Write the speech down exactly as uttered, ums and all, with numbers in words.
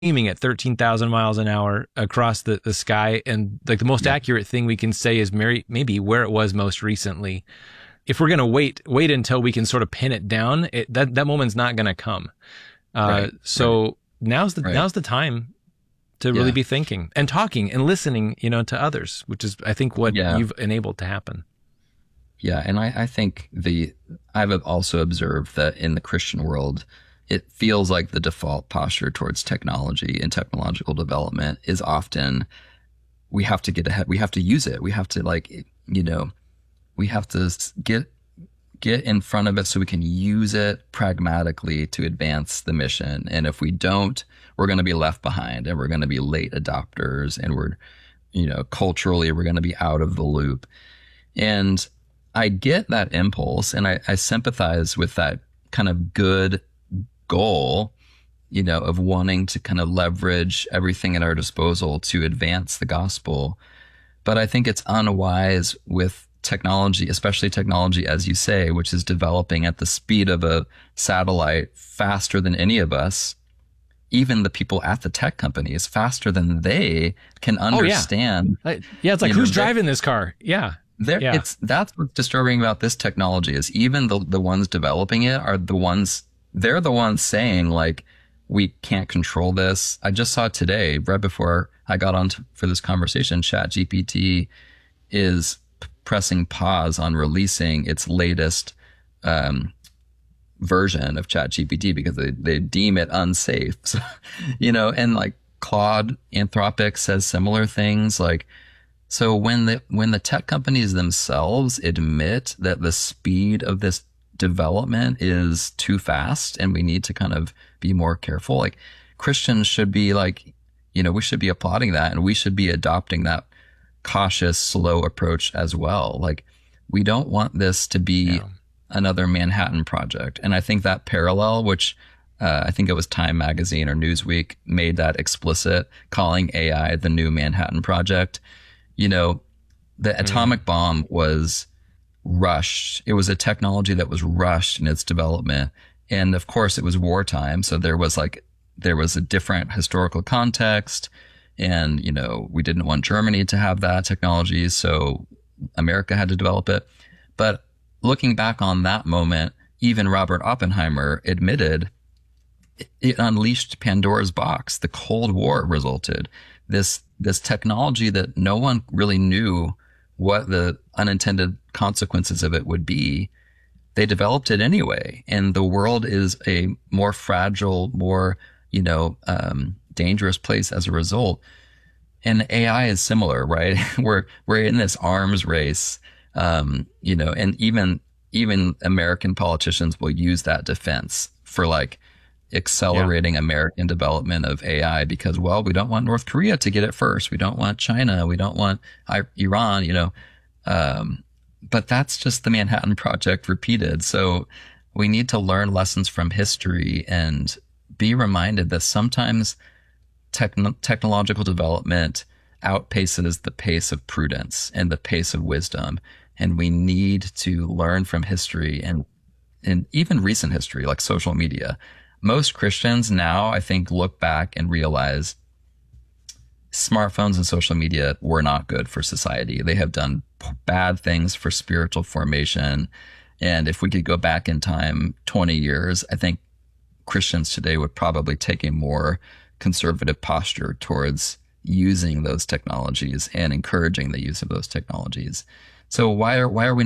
aiming at thirteen thousand miles an hour across the, the sky. And like the most yeah. accurate thing we can say is maybe where it was most recently. If we're going to wait, wait until we can sort of pin it down, it, that, that moment's not going to come. Uh, right. So right. now's the, right. now's the time to really yeah. be thinking and talking and listening, you know, to others, which is, I think, what yeah. you've enabled to happen. Yeah. And I, I think the, I've also observed that in the Christian world, it feels like the default posture towards technology and technological development is often, we have to get ahead. We have to use it. We have to like, you know, we have to get, get in front of it so we can use it pragmatically to advance the mission. And if we don't, we're going to be left behind and we're going to be late adopters and we're, you know, culturally, we're going to be out of the loop. And I get that impulse and I, I sympathize with that kind of good goal, you know, of wanting to kind of leverage everything at our disposal to advance the gospel. But I think it's unwise with technology, especially technology, as you say, which is developing at the speed of a satellite faster than any of us, even the people at the tech companies, faster than they can understand. Oh, yeah. yeah, it's like, who's know, driving this car? Yeah. There, yeah. It's, that's what's disturbing about this technology is even the, the ones developing it are the ones, they're the ones saying like, we can't control this. I just saw today, right before I got on to, for this conversation, ChatGPT is p- pressing pause on releasing its latest um, version of ChatGPT because they, they deem it unsafe. So, you know, and like Claude Anthropic says similar things like, so when the, when the tech companies themselves admit that the speed of this development is too fast and we need to kind of be more careful, like Christians should be like, you know, we should be applauding that and we should be adopting that cautious, slow approach as well. Like we don't want this to be yeah. another Manhattan Project. And I think that parallel, which uh, I think it was Time Magazine or Newsweek made that explicit, calling A I the new Manhattan Project. You know, the atomic mm. bomb was rushed. It was a technology that was rushed in its development. And of course it was wartime. So there was like, there was a different historical context and, you know, we didn't want Germany to have that technology. So America had to develop it. But looking back on that moment, even Robert Oppenheimer admitted it, it unleashed Pandora's box. The Cold War resulted. This, this technology that no one really knew what the unintended consequences of it would be, they developed it anyway. And the world is a more fragile, more, you know, um, dangerous place as a result. And A I is similar, right? we're, we're in this arms race, um, you know, and even, even American politicians will use that defense for like accelerating yeah. American development of A I because, well, we don't want North Korea to get it first. We don't want China. We don't want I- Iran, you know, um, but that's just the Manhattan Project repeated. So we need to learn lessons from history and be reminded that sometimes techn- technological development outpaces the pace of prudence and the pace of wisdom. And we need to learn from history and, and even recent history, like social media. Most Christians now, I think, look back and realize smartphones and social media were not good for society. They have done p- bad things for spiritual formation. And if we could go back in time twenty years, I think Christians today would probably take a more conservative posture towards using those technologies and encouraging the use of those technologies. So why are, why are we